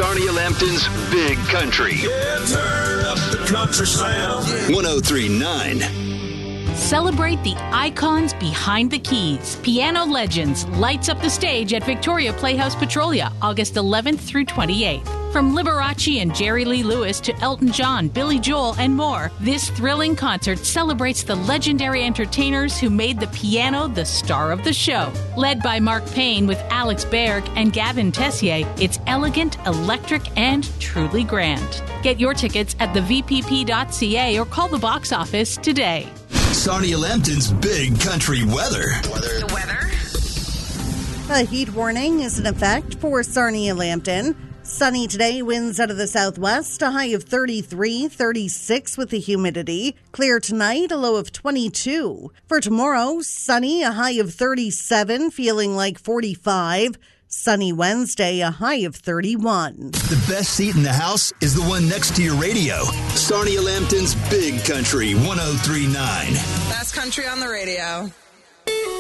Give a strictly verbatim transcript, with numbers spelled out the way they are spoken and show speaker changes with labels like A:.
A: Sarnia Lambton's Big Country.
B: Yeah, turn up the country sound.
A: one oh three point nine.
C: Celebrate the icons behind the keys. Piano Legends lights up the stage at Victoria Playhouse Petrolia, August eleventh through twenty-eighth. From Liberace and Jerry Lee Lewis to Elton John, Billy Joel, and more, this thrilling concert celebrates the legendary entertainers who made the piano the star of the show. Led by Mark Payne with Alex Berg and Gavin Tessier, it's elegant, electric, and truly grand. Get your tickets at the v p p dot c a or call the box office today.
A: Sarnia Lambton's Big Country weather.
D: The weather?
E: A heat warning is in effect for Sarnia Lambton. Sunny today, winds out of the southwest, a high of thirty-three, thirty-six with the humidity. Clear tonight, a low of twenty-two. For tomorrow, sunny, a high of thirty-seven, feeling like forty-five. Sunny Wednesday, a high of thirty-one.
A: The best seat in the house is the one next to your radio. Sarnia Lambton's Big Country one oh three point nine.
D: Best country on the radio.